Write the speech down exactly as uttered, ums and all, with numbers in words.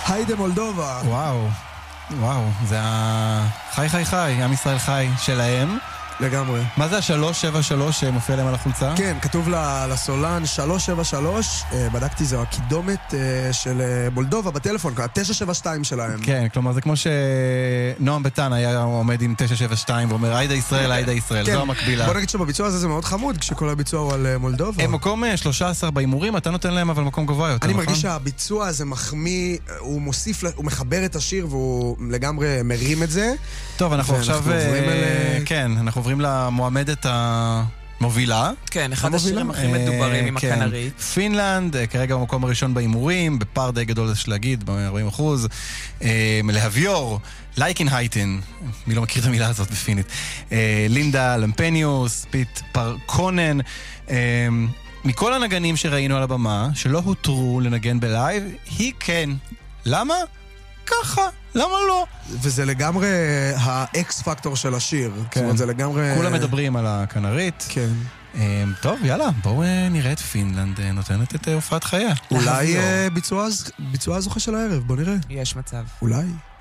היידה מולדובה. וואו, וואו, זה החי חי חי, עם ישראל חי שלהם. לגמרי. מה זה ה-שלוש שבע שלוש שמופיע להם על החולצה? כן, כתוב לסולן שלוש שבע שלוש, בדקתי, זו הקידומת של מולדובה בטלפון, ה-תשע שבע שתיים שלהם. כן, כלומר זה כמו שנועם ביטן היה עומד עם תשע שבע שתיים ואומר היידה ישראל, היידה ישראל, זו המקבילה. בוא נגיד שבביצוע הזה זה מאוד חמוד, כשכל הביצוע הוא על מולדובה. הם מקום שלוש עשרה בהימורים, אתה נותן להם אבל מקום גבוה יותר, אני נכון? מרגיש שהביצוע הזה מחמיא, הוא מוסיף, הוא מחבר את השיר והוא לגמרי מרים את זה. טוב, אנחנו עכשיו, כן, אנחנו עוברים למועמדת המובילה. כן, אחד השירים הכי מדוברים עם הכנרית. פינלנד, כרגע במקום הראשון בהימורים, בפער די גדול יש להגיד, ב-ארבעים אחוז. להביור, לייקין הייטן, מי לא מכיר את המילה הזאת בפינית. לינדה למפניוס, פיט פרקונן. מכל הנגנים שראינו על הבמה, שלא הותרו לנגן בלייב, היא כן. למה? ככה, למה לא? וזה לגמרי האקס פקטור של השיר. כן. זאת אומרת, זה לגמרי... כולם מדברים על הכנרית. כן. טוב, יאללה, בואו נראה את פינלנד נותנת את הופעת חייה. אולי ביצוע הזוכה של הערב, בוא נראה. יש מצב. אולי.